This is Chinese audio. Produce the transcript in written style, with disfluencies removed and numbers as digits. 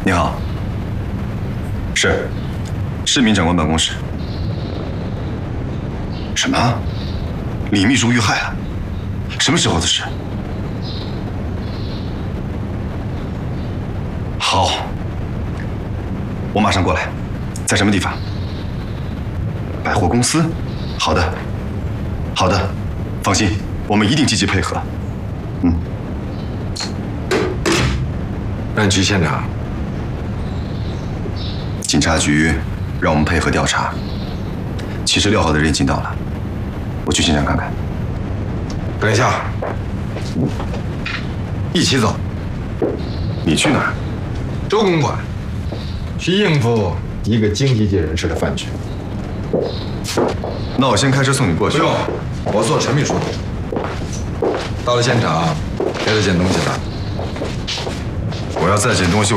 你好，是市民长官办公室。什么？李秘书遇害了？什么时候的事？好，我马上过来。在什么地方？百货公司。好的，好的，放心，我们一定积极配合。 让局县长。 警察局让我们配合调查。其实6号的人已经到了，我去现场看看。 等一下，一起走。 你去哪儿？ 周公馆，去应付一个经济界人士的饭局。 那我先开车送你过去。 不用，我做陈秘书。到了现场，该再捡东西了。 我要再捡东西。